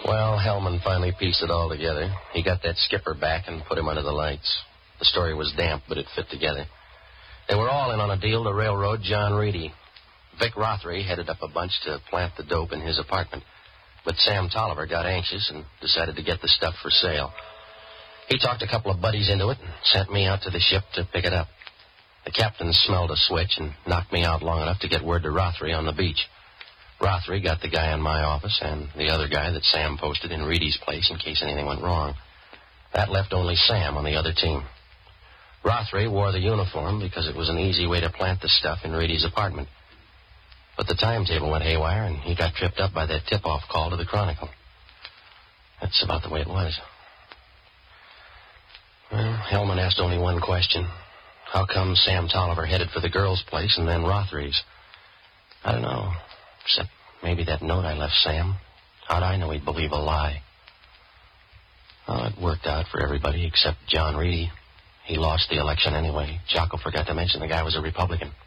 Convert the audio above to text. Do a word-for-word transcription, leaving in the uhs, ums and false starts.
Well, Hellman finally pieced it all together. He got that skipper back and put him under the lights. The story was damp, but it fit together. They were all in on a deal to railroad John Reedy. Vic Rothery headed up a bunch to plant the dope in his apartment. But Sam Tolliver got anxious and decided to get the stuff for sale. He talked a couple of buddies into it and sent me out to the ship to pick it up. The captain smelled a switch and knocked me out long enough to get word to Rothery on the beach. Rothery got the guy in my office and the other guy that Sam posted in Reedy's place in case anything went wrong. That left only Sam on the other team. Rothery wore the uniform because it was an easy way to plant the stuff in Reedy's apartment. But the timetable went haywire, and he got tripped up by that tip-off call to the Chronicle. That's about the way it was. Well, Hellman asked only one question. How come Sam Tolliver headed for the girls' place and then Rothery's? I don't know, except maybe that note I left Sam. How'd I know he'd believe a lie? Well, it worked out for everybody except John Reedy. He lost the election anyway. Jocko forgot to mention the guy was a Republican.